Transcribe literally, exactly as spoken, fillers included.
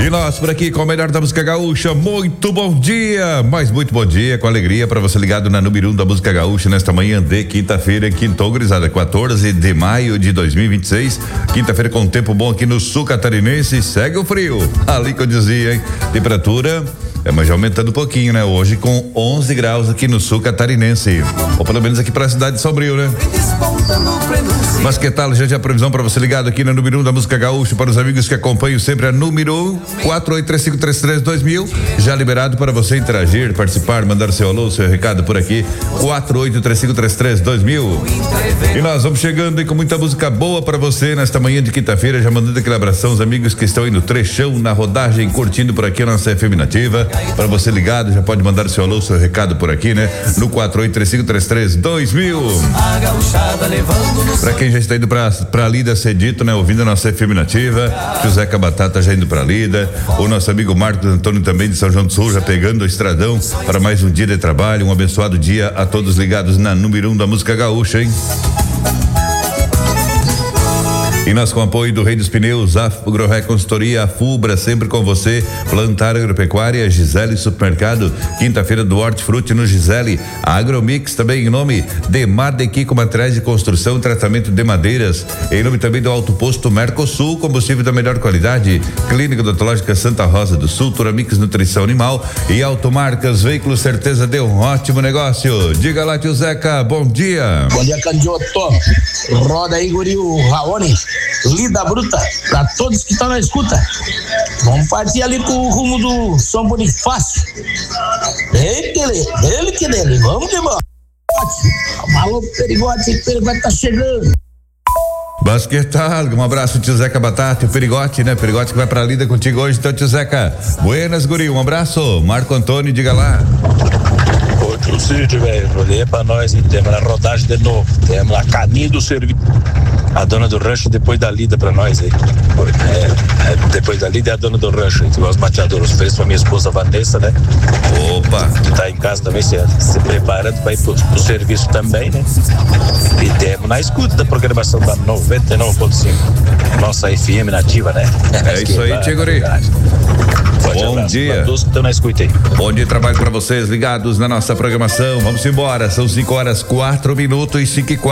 E nós por aqui com o melhor da música gaúcha, muito bom dia, mas muito bom dia, com alegria para você ligado na número um da música gaúcha nesta manhã de quinta-feira, quintou, gurizada, quatorze de maio de dois mil e vinte e seis, quinta-feira com tempo bom aqui no sul catarinense, segue o frio, ali que eu dizia, hein, temperatura é, mas já aumentando um pouquinho, né? Hoje com onze graus aqui no sul catarinense, ou pelo menos aqui para a cidade de Sombrio, né? Mas que tal, já a previsão para você ligado aqui na número um da música gaúcha, para os amigos que acompanham sempre a número um, quatro oito três cinco três três dois mil, já liberado para você interagir, participar, mandar seu alô, seu recado por aqui, quatro oito três cinco três três dois mil. E nós vamos chegando aí com muita música boa para você nesta manhã de quinta-feira, já mandando aquele abração aos amigos que estão aí no trechão, na rodagem, curtindo por aqui a nossa F M Nativa. Para você ligado, já pode mandar seu alô, seu recado por aqui, né? No quatro oito três cinco três três dois mil. Para quem já está indo para para Lida Cedito, né? Ouvindo a nossa F M Nativa, José Cabatata já indo para Lida, o nosso amigo Marcos Antônio também de São João do Sul, já pegando o estradão para mais um dia de trabalho, um abençoado dia a todos ligados na número um da música gaúcha, hein? E nós com o apoio do Rei dos Pneus, a Agroré Consultoria, a Fubra, sempre com você, Plantar Agropecuária, Gisele Supermercado, quinta-feira do Hortifruti no Gisele, a Agromix também em nome de Mardequi com materiais de construção e tratamento de madeiras, em nome também do Alto Posto Mercosul, combustível da melhor qualidade, Clínica Odontológica Santa Rosa do Sul, Turamix Nutrição Animal e Automarcas Veículos, certeza de um ótimo negócio. Diga lá, tio Zeca, bom dia. Bom dia, Candioto. Roda aí, guri, o Raoni. Lida Bruta, pra todos que estão na escuta. Vamos partir ali pro rumo do São Bonifácio. Ele que ele, ele que dele, vamos que vamos. Alô, Perigote, o Perigote tá chegando. Basquetal, um abraço, tio Zeca Batata, o Perigote, né? Perigote que vai pra Lida contigo hoje, então, tio Zeca. Buenas, guri, um abraço. Marco Antônio, diga lá. Ô, tio Cid, velho, olhei pra nós, hein? Temos na rodagem de novo, temos lá caminho do serviço. A dona do rancho depois da lida pra nós aí. É, é, depois da lida é a dona do rancho, aí, os mateadores fez pra minha esposa Vanessa, né? Opa! Que tá em casa também se, se preparando pra ir pro, pro serviço também, né? E temos na escuta da programação da noventa e nove ponto cinco. Nossa F M Nativa, né? É isso aí, tia guri. Bom dia. Todos que estão na escuta aí. Bom dia de trabalho pra vocês ligados na nossa programação. Vamos embora, são cinco horas, quatro minutos e cinco e quatro.